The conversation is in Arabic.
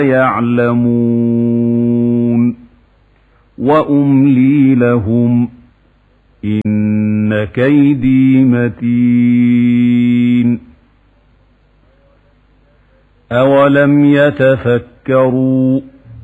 يعلمون وأملي لهم إن كيدي متين أولم يتفكروا